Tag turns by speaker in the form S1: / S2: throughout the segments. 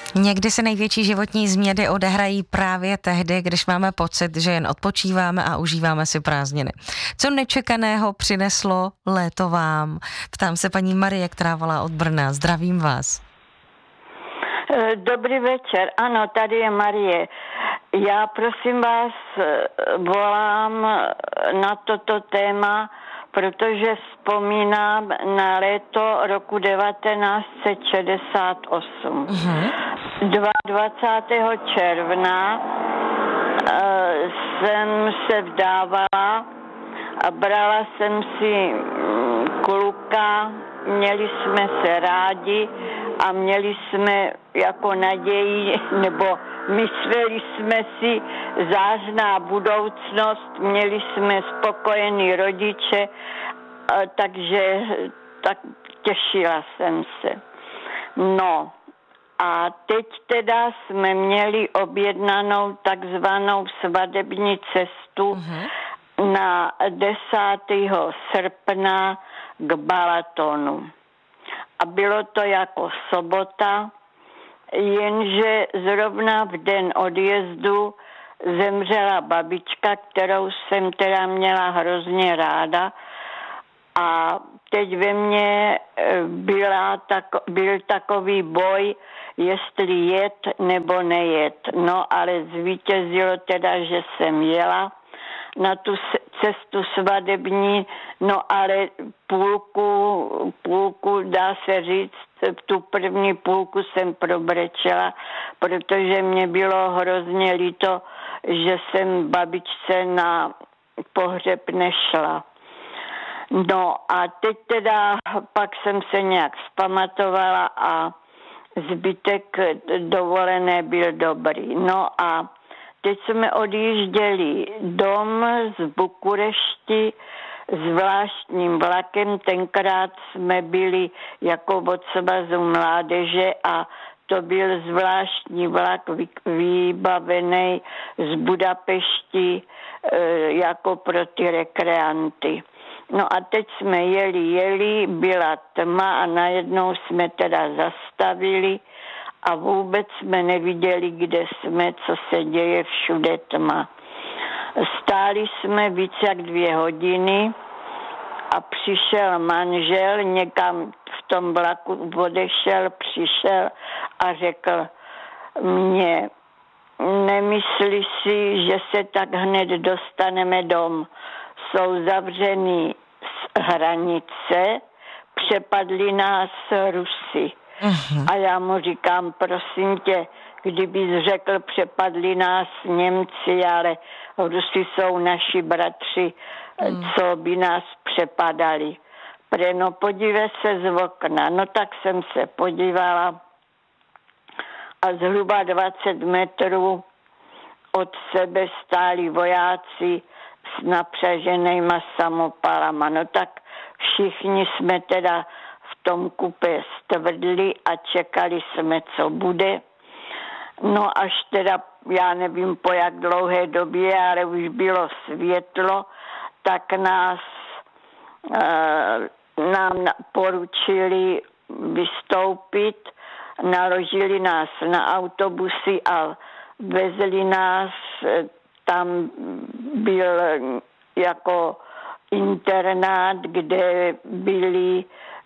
S1: Někdy se největší životní změny odehrají právě tehdy, když máme pocit, že jen odpočíváme a užíváme si prázdniny. Co nečekaného přineslo léto vám? Ptám se paní Marie, která volá od Brna. Zdravím vás.
S2: Dobrý večer, ano, tady je Marie. Já prosím vás volám na toto téma, protože vzpomínám na léto roku 1968. 22. června jsem se vdávala a brala jsem si kluka, měli jsme se rádi a měli jsme jako naději, nebo mysleli jsme si zářná budoucnost, měli jsme spokojený rodiče, takže tak těšila jsem se. No a teď teda jsme měli objednanou takzvanou svadební cestu na 10. srpna k Balatonu. A bylo to jako sobota, jenže zrovna v den odjezdu zemřela babička, kterou jsem teda měla hrozně ráda. A teď ve mně byl takový boj, jestli jet nebo nejet. No ale zvítězilo teda, že jsem jela na tu cestu svadební, no ale půlku dá se říct, tu první půlku jsem probrečela, protože mě bylo hrozně líto, že jsem babičce na pohřeb nešla. No a teď teda pak jsem se nějak vzpamatovala a zbytek dovolené byl dobrý. No a teď jsme odjížděli dom z Bukurešti zvláštním vlakem. Tenkrát jsme byli jako od Svazu mládeže a to byl zvláštní vlak vybavený z Budapešti jako pro ty rekreanty. No a teď jsme jeli, byla tma a najednou jsme teda zastavili a vůbec jsme neviděli, kde jsme, co se děje, všude tma. Stáli jsme víc jak 2 hodiny a přišel manžel, někam v tom vlaku odešel, přišel a řekl mně, nemyslí si, že se tak hned dostaneme dom. Jsou zavřený hranice, přepadli nás Rusy. A já mu říkám, prosím tě, kdybys řekl, přepadli nás Němci, ale Rusy jsou naši bratři, co by nás přepadali. No podívej se z okna. No tak jsem se podívala a zhruba 20 metrů od sebe stáli vojáci s napřaženýma samopalama. No tak všichni jsme teda v tom kupé stvrdli a čekali jsme, co bude. No až teda, já nevím po jak dlouhé době, ale už bylo světlo, tak nám poručili vystoupit, naložili nás na autobusy a vezli nás, tam byl jako internát, kde byli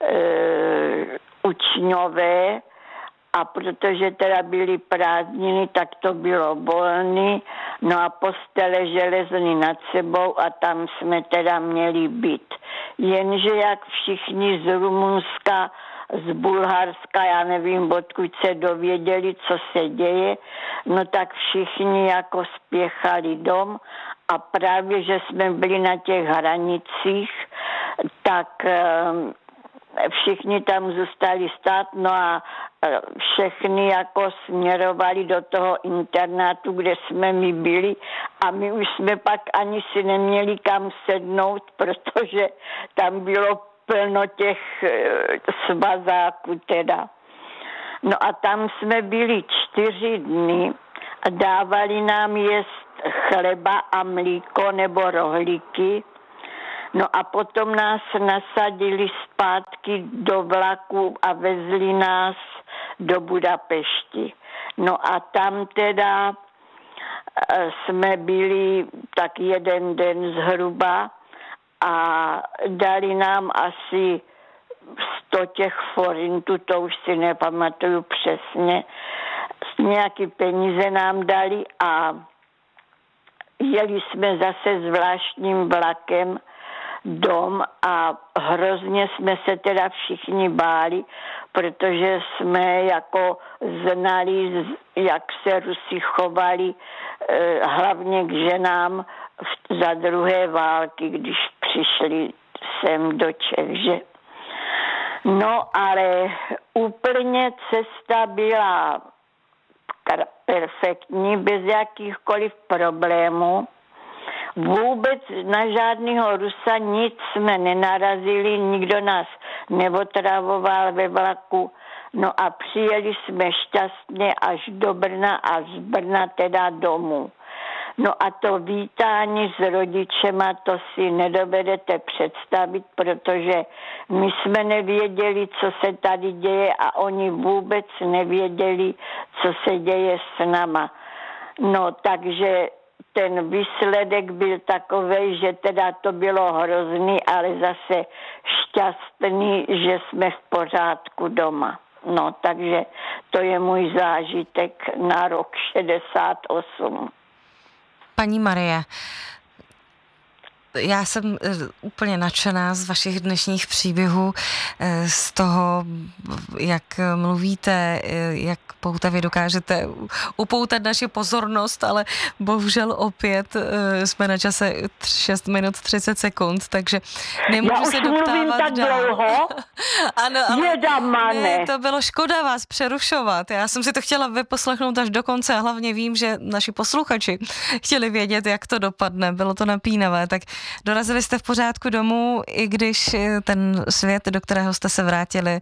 S2: učňové a protože teda byly prázdniny, tak to bylo volný, no a postele železny nad sebou a tam jsme teda měli být. Jenže jak všichni z Rumunska, z Bulharska, já nevím, odkud se dověděli, co se děje, no tak všichni jako spěchali dom a právě, že jsme byli na těch hranicích, tak všichni tam zůstali stát, no a všechny jako směrovali do toho internátu, kde jsme my byli a my už jsme pak ani si neměli kam sednout, protože tam bylo plno těch svazáků teda. No a tam jsme byli 4 dny a dávali nám jíst chleba a mlíko nebo rohlíky. No a potom nás nasadili zpátky do vlaku a vezli nás do Budapešti. No a tam teda jsme byli tak jeden den zhruba a dali nám asi 100 těch forintů, to už si nepamatuju přesně. Nějaký peníze nám dali a jeli jsme zase zvláštním vlakem dom a hrozně jsme se teda všichni báli, protože jsme jako znali, jak se Rusi chovali, hlavně k ženám za druhé války, když přišli sem do Čech, že? No ale úplně cesta byla perfektní, bez jakýchkoliv problémů. Vůbec na žádného Rusa nic jsme nenarazili, nikdo nás neotravoval ve vlaku. No a přijeli jsme šťastně až do Brna a z Brna teda domů. No a to vítání s rodičema, to si nedovedete představit, protože my jsme nevěděli, co se tady děje a oni vůbec nevěděli, co se děje s náma. No takže ten výsledek byl takovej, že teda to bylo hrozný, ale zase šťastný, že jsme v pořádku doma. No takže to je můj zážitek na rok 68.
S1: Paní Marie, já jsem úplně nadšená z vašich dnešních příběhů, z toho, jak mluvíte, jak poutavě dokážete upoutat naši pozornost, ale bohužel opět jsme na čase 6 minut 30 sekund, takže nemůžu se doptávat
S2: tak
S1: dál.
S2: Dlouho?
S1: Ano, ale
S2: ne,
S1: to bylo škoda vás přerušovat. Já jsem si to chtěla vyposlechnout až do konce a hlavně vím, že naši posluchači chtěli vědět, jak to dopadne. Bylo to napínavé, tak dorazili jste v pořádku domů, i když ten svět, do kterého jste se vrátili,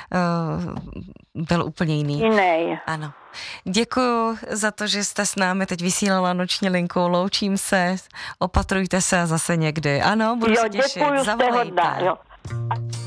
S1: byl úplně jiný.
S2: Jiný.
S1: Ano. Děkuju za to, že jste s námi teď vysílala noční linku. Loučím se, opatrujte se a zase někdy. Ano, budu se těšit.
S2: Děkuju,
S1: zavolejte.
S2: jste hodná, jo.